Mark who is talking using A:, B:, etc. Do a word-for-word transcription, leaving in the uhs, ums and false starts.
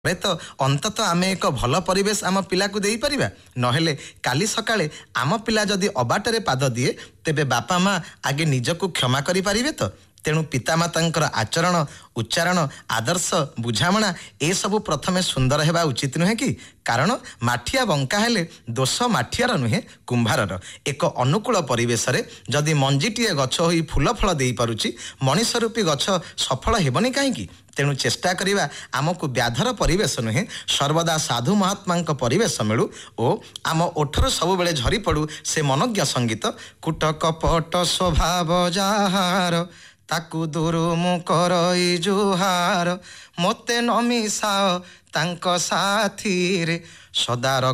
A: तो अंतत आम एक भल परिवेश आम पिला को दे पारिबा नहेले काली सकाळे आम पिला जदि अबाटरे पाद दिए तेबे बापा माँ आगे निजको क्षमा करि पारिबे तो तेणु पितामातांकर आचरण उच्चारण आदर्श बुझामणा ए सबु प्रथमे सुंदर हेबा उचित नुहे कि कारण माठिया बंका हेले दोष माठियार नुहे कुंभारर एक अनुकूल परिवेश रे जदि मंजीटीए गछ होई फूल फल देई पारुची मनीष रूपी गछ सफल हेबनी काहेकि तेणु चेष्टा करिबा आमको व्याधर परिवेश नुहे सर्वदा साधु महात्मा परिवेश मिलू ओ आम ओठर सब बेले झरी पड़ू से मनज्ञ संगीत कुट कपट स्वभाव जाहार ताकू दुरुमु करई जुहार मोते न मिसाओ तांको साथी रे सदार